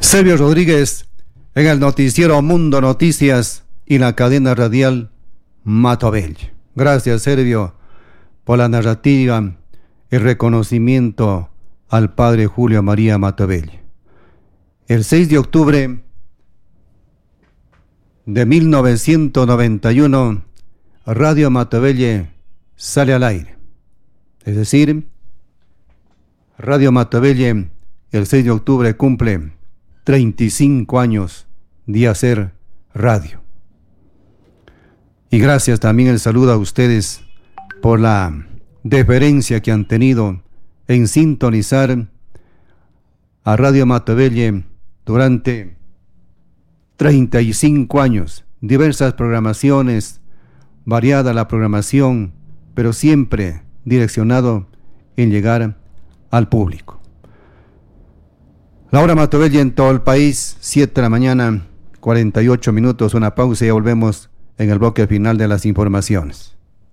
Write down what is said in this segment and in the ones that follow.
Servio Rodríguez en el noticiero Mundo Noticias y la cadena radial Matobello. Gracias, Servio, por la narrativa y reconocimiento al padre Julio María Matobello. El 6 de octubre de 1991, Radio Matobello sale al aire. Es decir, Radio Matobello el 6 de octubre cumple 35 años de hacer radio. Y gracias también el saludo a ustedes por la deferencia que han tenido en sintonizar a Radio Matobello durante 35 años. Diversas programaciones, variada la programación, pero siempre direccionado en llegar al público. La hora Matobello en todo el país, 7 de la mañana, 48 minutos, una pausa y ya volvemos en el bloque final de las informaciones.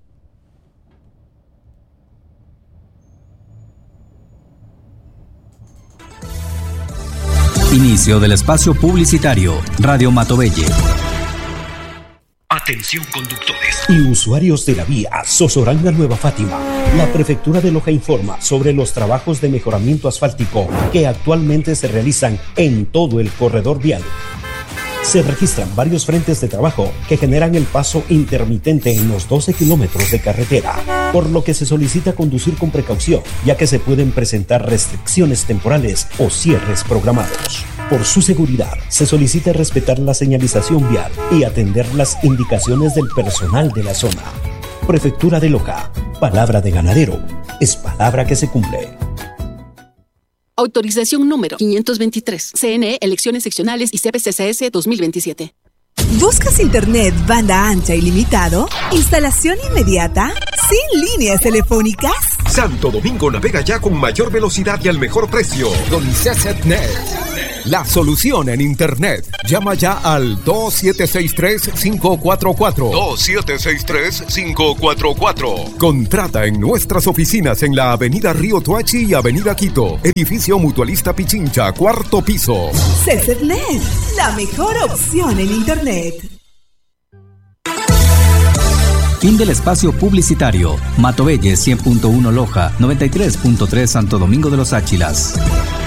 Inicio del espacio publicitario, Radio Matobello. Atención conductores y usuarios de la vía Sosoranga Nueva Fátima. La Prefectura de Loja informa sobre los trabajos de mejoramiento asfáltico que actualmente se realizan en todo el corredor vial. Se registran varios frentes de trabajo que generan el paso intermitente en los 12 kilómetros de carretera, por lo que se solicita conducir con precaución, ya que se pueden presentar restricciones temporales o cierres programados. Por su seguridad, se solicita respetar la señalización vial y atender las indicaciones del personal de la zona. Prefectura de Loja, palabra de ganadero, es palabra que se cumple. Autorización número 523. CNE, Elecciones Seccionales y CPCCS 2027. ¿Buscas internet banda ancha ilimitado? ¿Instalación inmediata? ¿Sin líneas telefónicas? Santo Domingo navega ya con mayor velocidad y al mejor precio. Con CCNet, la solución en internet. Llama ya al 2763-544. 2763-544. Contrata en nuestras oficinas en la avenida Río Toachi y avenida Quito. Edificio Mutualista Pichincha, cuarto piso. CCNet, la mejor opción en internet. Fin del espacio publicitario. Matobello 100.1 Loja, 93.3 Santo Domingo de los Áchilas.